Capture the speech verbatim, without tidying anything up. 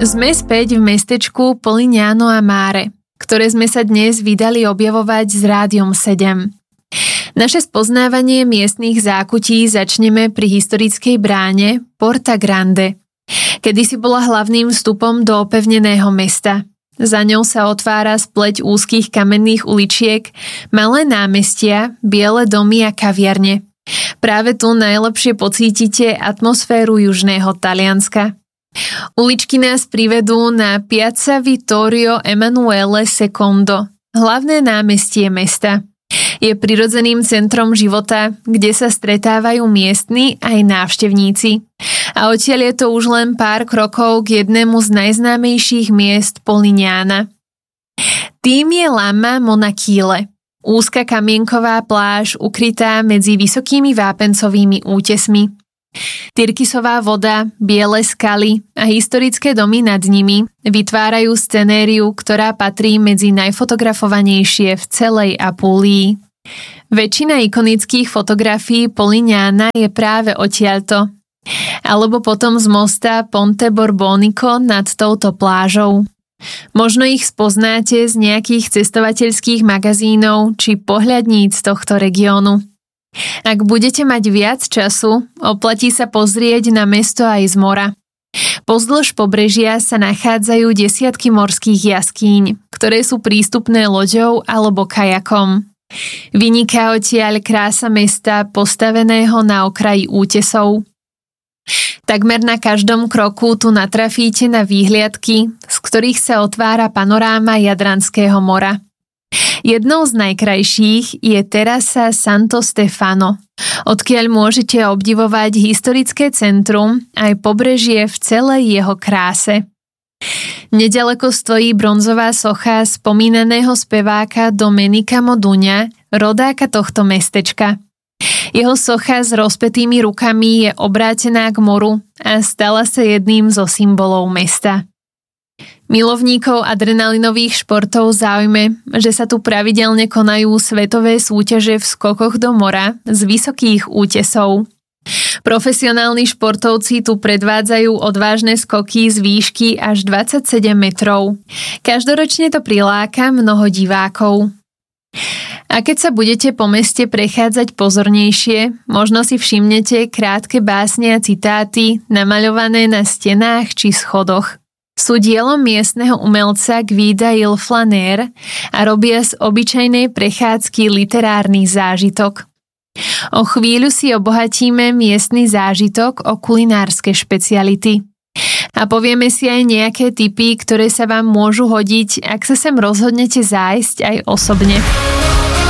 Sme späť v mestečku Polignano a Mare, ktoré sme sa dnes vydali objavovať s Rádiom sedem. Naše spoznávanie miestnych zákutí začneme pri historickej bráne Porta Grande. Kedysi bola hlavným vstupom do opevneného mesta. Za ňou sa otvára spleť úzkých kamenných uličiek, malé námestia, biele domy a kaviarne. Práve tu najlepšie pocítite atmosféru južného Talianska. Uličky nás privedú na Piazza Vittorio Emanuele secondo, hlavné námestie mesta. Je prirodzeným centrom života, kde sa stretávajú miestni aj návštevníci. A odtiaľ je to už len pár krokov k jednému z najznámejších miest Polignana. Tým je Lama Monachile, úzka kamienková pláž ukrytá medzi vysokými vápencovými útesmi. Tyrkysová voda, biele skaly a historické domy nad nimi vytvárajú scenériu, ktorá patrí medzi najfotografovanejšie v celej Apúlii. Väčšina ikonických fotografií Polignana je práve odtiaľto, alebo potom z mosta Ponte Borbonico nad touto plážou. Možno ich spoznáte z nejakých cestovateľských magazínov či pohľadníc tohto regiónu. Ak budete mať viac času, oplatí sa pozrieť na mesto aj z mora. Pozdĺž pobrežia sa nachádzajú desiatky morských jaskýň, ktoré sú prístupné loďou alebo kajakom. Vyniká odtiaľ krása mesta postaveného na okraji útesov. Takmer na každom kroku tu natrafíte na výhliadky, z ktorých sa otvára panoráma Jadranského mora. Jednou z najkrajších je terasa Santo Stefano, odkiaľ môžete obdivovať historické centrum aj pobrežie v celej jeho kráse. Nedaleko stojí bronzová socha spomínaného speváka Domenica Modugna, rodáka tohto mestečka. Jeho socha s rozpetými rukami je obrátená k moru a stala sa jedným zo symbolov mesta. Milovníkov adrenalinových športov zaujme, že sa tu pravidelne konajú svetové súťaže v skokoch do mora z vysokých útesov. Profesionálni športovci tu predvádzajú odvážne skoky z výšky až dvadsaťsedem metrov. Každoročne to priláka mnoho divákov. A keď sa budete po meste prechádzať pozornejšie, možno si všimnete krátke básne a citáty namaľované na stenách či schodoch. Sú dielom miestneho umelca Guida il Flaner a robia z obyčajnej prechádzky literárny zážitok. O chvíľu si obohatíme miestny zážitok o kulinárske špeciality. A povieme si aj nejaké tipy, ktoré sa vám môžu hodiť, ak sa sem rozhodnete zájsť aj osobne.